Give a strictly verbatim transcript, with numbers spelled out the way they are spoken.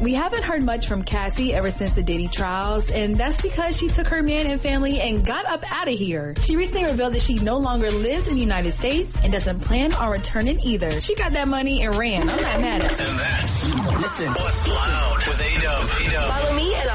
We haven't heard much from Cassie ever since the Diddy trials, and that's because she took her man and family and got up out of here. She recently revealed that she no longer lives in the United States and doesn't plan on returning either. She got that money and ran. I'm not mad at her. And that's Listen. What's Loud with A-Dub. A-Dub. Follow me at